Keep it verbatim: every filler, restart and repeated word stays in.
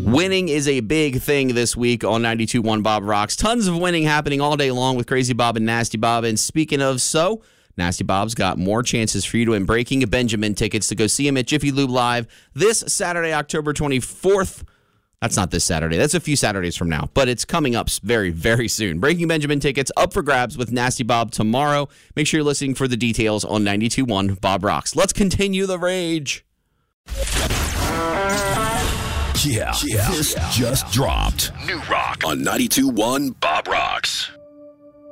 Winning is a big thing this week on ninety-two point one Bob Rocks. Tons of winning happening all day long with Crazy Bob and Nasty Bob. And speaking of so, Nasty Bob's got more chances for you to win Breaking Benjamin tickets to go see him at Jiffy Lube Live this Saturday, October twenty-fourth. That's not this Saturday. That's a few Saturdays from now, but it's coming up very, very soon. Breaking Benjamin tickets up for grabs with Nasty Bob tomorrow. Make sure you're listening for the details on ninety-two point one Bob Rocks. Let's continue the rage. Yeah, yeah, this yeah, just yeah. dropped. New Rock on ninety-two point one Bob Rock.